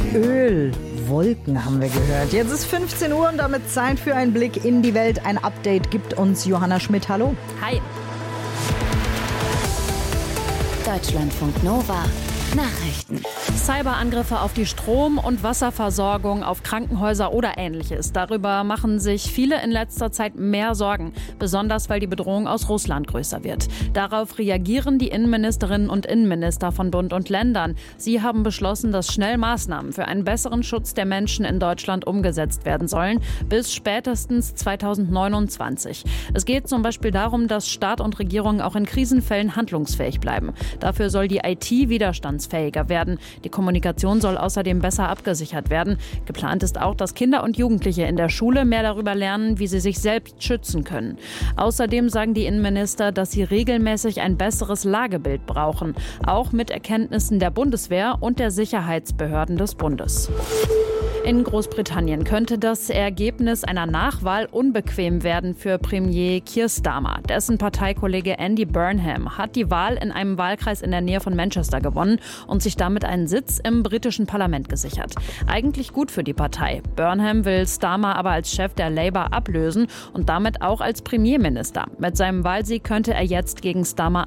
Wolken haben wir gehört. Jetzt ist 15 Uhr und damit Zeit für einen Blick in die Welt. Ein Update gibt uns Johanna Schmidt. Hallo. Hi. Deutschlandfunk Nova. Nachrichten. Cyberangriffe auf die Strom- und Wasserversorgung, auf Krankenhäuser oder Ähnliches. Darüber machen sich viele in letzter Zeit mehr Sorgen. Besonders, weil die Bedrohung aus Russland größer wird. Darauf reagieren die Innenministerinnen und Innenminister von Bund und Ländern. Sie haben beschlossen, dass schnell Maßnahmen für einen besseren Schutz der Menschen in Deutschland umgesetzt werden sollen, bis spätestens 2029. Es geht zum Beispiel darum, dass Staat und Regierung auch in Krisenfällen handlungsfähig bleiben. Dafür soll die IT widerstandsfähiger werden. Die Kommunikation soll außerdem besser abgesichert werden. Geplant ist auch, dass Kinder und Jugendliche in der Schule mehr darüber lernen, wie sie sich selbst schützen können. Außerdem sagen die Innenminister, dass sie regelmäßig ein besseres Lagebild brauchen, auch mit Erkenntnissen der Bundeswehr und der Sicherheitsbehörden des Bundes. In Großbritannien könnte das Ergebnis einer Nachwahl unbequem werden für Premier Keir Starmer. Dessen Parteikollege Andy Burnham hat die Wahl in einem Wahlkreis in der Nähe von Manchester gewonnen und sich damit einen Sitz im britischen Parlament gesichert. Eigentlich gut für die Partei. Burnham will Starmer aber als Chef der Labour ablösen und damit auch als Premierminister. Mit seinem Wahlsieg könnte er jetzt gegen Starmer